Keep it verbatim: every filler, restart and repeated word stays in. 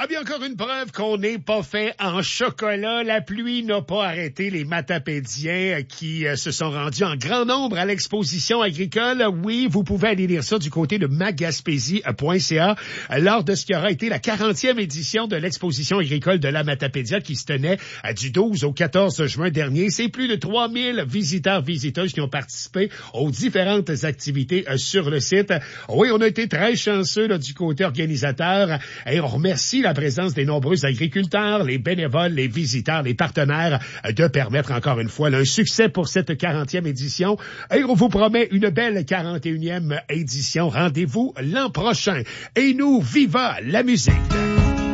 Ah bien, encore une preuve qu'on n'est pas fait en chocolat. La pluie n'a pas arrêté les matapédiens qui euh, se sont rendus en grand nombre à l'exposition agricole. Oui, vous pouvez aller lire ça du côté de magaspésie point c a lors de ce qui aura été la quarantième édition de l'exposition agricole de la Matapédia qui se tenait euh, du douze au quatorze juin dernier. C'est plus de trois mille visiteurs, visiteuses qui ont participé aux différentes activités euh, sur le site. Oui, on a été très chanceux là, du côté organisateur et on remercie la présence des nombreux agriculteurs, les bénévoles, les visiteurs, les partenaires de permettre encore une fois là, un succès pour cette quarantième édition. Et on vous promet une belle quarante et unième édition. Rendez-vous l'an prochain. Et nous, viva la musique!